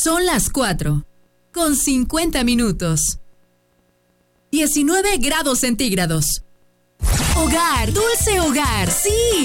Son las 4:50. 19 grados centígrados. Hogar, dulce hogar, sí.